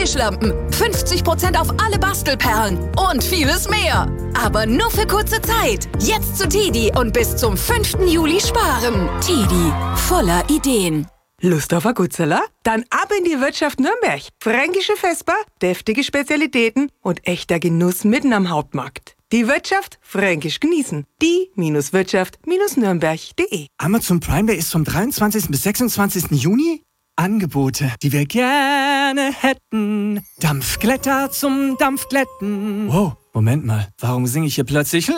Tischlampen, 50% auf alle Bastelperlen und vieles mehr. Aber nur für kurze Zeit. Jetzt zu Tidi und bis zum 5. Juli sparen. Tidi, voller Ideen. Lust auf ein Gutzeller? Dann ab in die Wirtschaft Nürnberg. Fränkische Vesper, deftige Spezialitäten und echter Genuss mitten am Hauptmarkt. Die Wirtschaft fränkisch genießen. Die-Wirtschaft-nürnberg.de. Amazon Prime Day ist vom 23. bis 26. Juni. Angebote, die wir gerne hätten. Dampfglätter zum Dampfglätten. Wow, Moment mal, warum singe ich hier plötzlich